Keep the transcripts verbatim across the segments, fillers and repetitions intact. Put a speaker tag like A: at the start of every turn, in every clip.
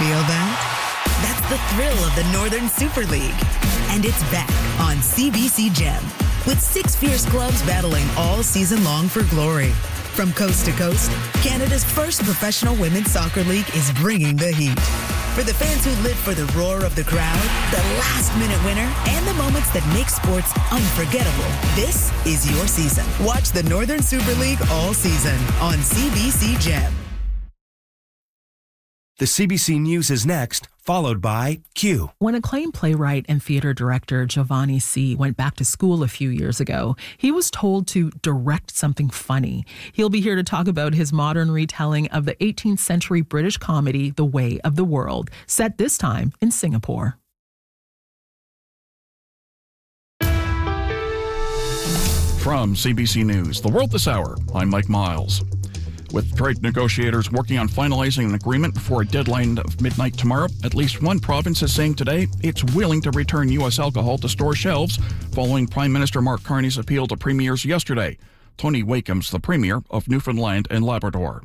A: Feel that? That's the thrill of the Northern Super League. And it's back on C B C Gem with six fierce clubs battling all season long for glory. From coast to coast, Canada's first professional women's soccer league is bringing the heat. For the fans who live for the roar of the crowd, the last-minute winner, and the moments that make sports unforgettable, this is your season. Watch the Northern Super League all season on C B C Gem.
B: The C B C News is next, followed by Q.
C: When acclaimed playwright and theater director Giovanni C. went back to school a few years ago, he was told to direct something funny. He'll be here to talk about his modern retelling of the eighteenth century British comedy, The Way of the World, set this time in Singapore.
D: From C B C News, The World This Hour, I'm Mike Miles. With trade negotiators working on finalizing an agreement before a deadline of midnight tomorrow, at least one province is saying today it's willing to return U S alcohol to store shelves following Prime Minister Mark Carney's appeal to premiers yesterday. Tony Wakeham's the Premier of Newfoundland and Labrador.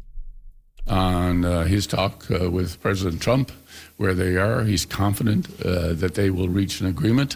E: On uh, his talk uh, with President Trump, where they are, he's confident uh, that they will reach an agreement.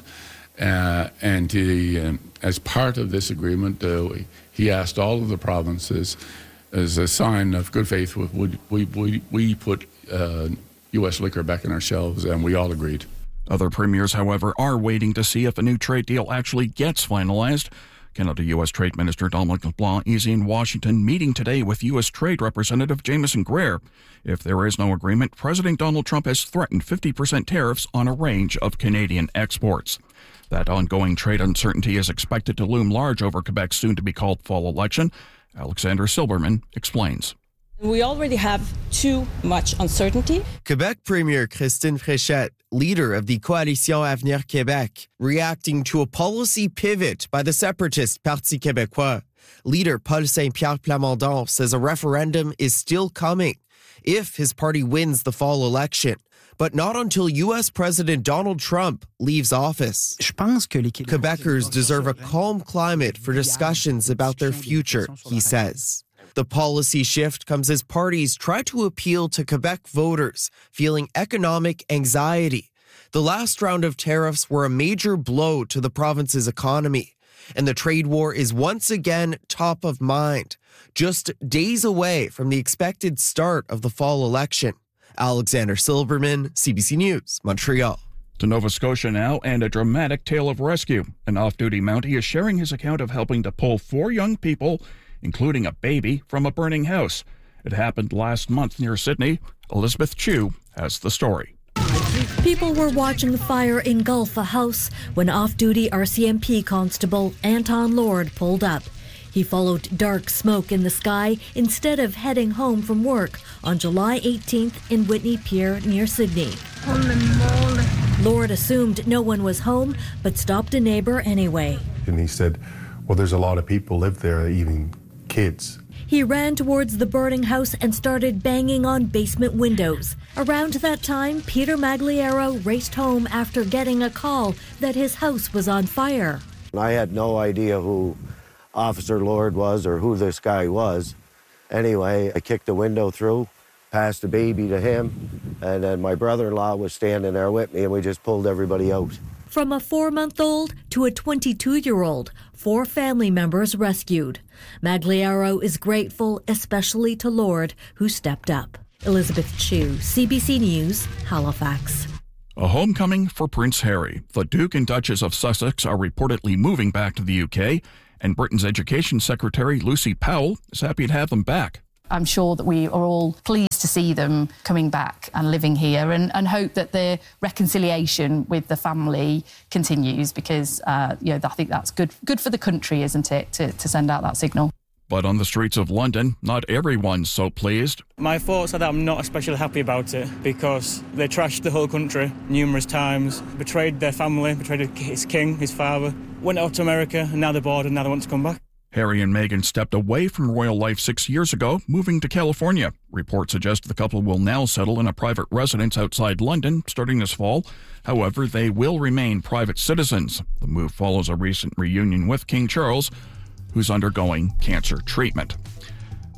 E: Uh, and he, um, as part of this agreement, uh, he asked all of the provinces, as a sign of good faith, we, we, we, we put uh, U S liquor back on our shelves, and we all agreed.
D: Other premiers, however, are waiting to see if a new trade deal actually gets finalized. Canada-U S Trade Minister Dominic LeBlanc is in Washington meeting today with U S Trade Representative Jameson Greer. If there is no agreement, President Donald Trump has threatened fifty percent tariffs on a range of Canadian exports. That ongoing trade uncertainty is expected to loom large over Quebec's soon-to-be-called fall election. Alexander Silberman explains.
F: We already have too much uncertainty.
G: Quebec Premier Christine Fréchette, leader of the Coalition Avenir Québec, reacting to a policy pivot by the separatist Parti Québécois. Leader Paul Saint-Pierre Plamondon says a referendum is still coming if his party wins the fall election, but not until U S President Donald Trump leaves office. Quebecers deserve a calm climate for discussions about their future, he says. The policy shift comes as parties try to appeal to Quebec voters feeling economic anxiety. The last round of tariffs were a major blow to the province's economy, and the trade war is once again top of mind, just days away from the expected start of the fall election. Alexander Silberman, C B C News, Montreal.
D: To Nova Scotia now, and a dramatic tale of rescue. An off-duty Mountie is sharing his account of helping to pull four young people, including a baby, from a burning house. It happened last month near Sydney. Elizabeth Chu has the story.
H: People were watching the fire engulf a house when off-duty R C M P Constable Anton Lord pulled up. He followed dark smoke in the sky instead of heading home from work on July eighteenth in Whitney Pier near Sydney. Holy moly. Lord assumed no one was home, but stopped a neighbor anyway.
I: And he said, well, there's a lot of people live there, even kids.
H: He ran towards the burning house and started banging on basement windows. Around that time, Peter Magliaro raced home after getting a call that his house was on fire.
J: I had no idea who Officer Lord was or who this guy was. Anyway, I kicked the window through, passed the baby to him, and then my brother-in-law was standing there with me, and we just pulled everybody out.
H: From a four-month-old to a twenty-two-year-old, four family members rescued. Magliaro is grateful, especially to Lord, who stepped up. Elizabeth Chu, C B C News, Halifax.
D: A homecoming for Prince Harry. The Duke and Duchess of Sussex are reportedly moving back to the U K, and Britain's Education Secretary Lucy Powell is happy to have them back.
K: I'm sure that we are all pleased to see them coming back and living here, and, and hope that the reconciliation with the family continues, because uh, you know, I think that's good good for the country, isn't it, to, to send out that signal.
D: But on the streets of London, not everyone's so pleased.
L: My thoughts are that I'm not especially happy about it, because they trashed the whole country numerous times, betrayed their family, betrayed his king, his father, went out to America, and now they're bored and now they want to come back.
D: Harry and Meghan stepped away from royal life six years ago, moving to California. Reports suggest the couple will now settle in a private residence outside London starting this fall. However, they will remain private citizens. The move follows a recent reunion with King Charles, who's undergoing cancer treatment.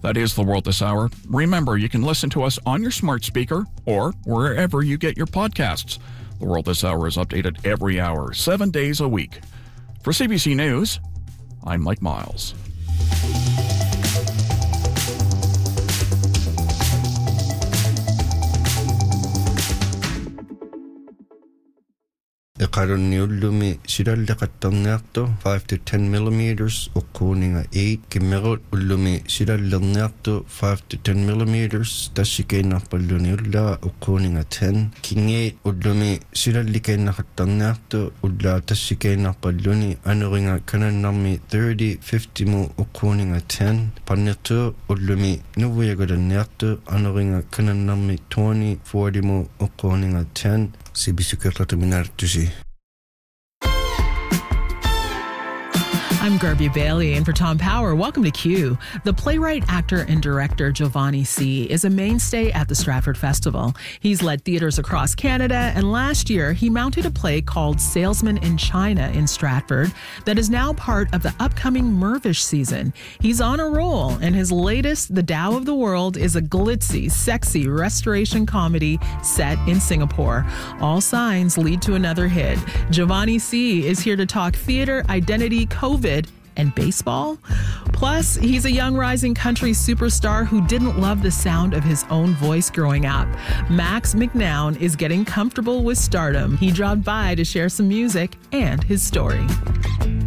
D: That is The World This Hour. Remember, you can listen to us on your smart speaker or wherever you get your podcasts. The World This Hour is updated every hour, seven days a week. For C B C News, I'm Mike Miles.
M: Iqarunniullumi silalliqattarniartu five to ten millimeters uqquuninga eight kimmerut ullumi silallerniartu five to ten millimeters tassikeinarpalluni ullaa uqquuninga ten kingeet ullumi silallikeennaqattarniartu ullaa tassikeinarpalluni anuringa kanannarmi thirty fifty mu uqquuninga ten parnirtu ullumi nuvuyagulanniartu anuringa kanannarmi twenty forty mu uqquuninga ten C B C Kerlata Minartusi.
C: I'm Garby Bailey, and for Tom Power, welcome to Q. The playwright, actor, and director Giovanni C. is a mainstay at the Stratford Festival. He's led theaters across Canada, and last year he mounted a play called Salesman in China in Stratford that is now part of the upcoming Mirvish season. He's on a roll, and his latest, The Tao of the World, is a glitzy, sexy restoration comedy set in Singapore. All signs lead to another hit. Giovanni C. is here to talk theater, identity, COVID, and baseball. Plus, he's a young rising country superstar who didn't love the sound of his own voice growing up. Max McNown is getting comfortable with stardom. He dropped by to share some music and his story.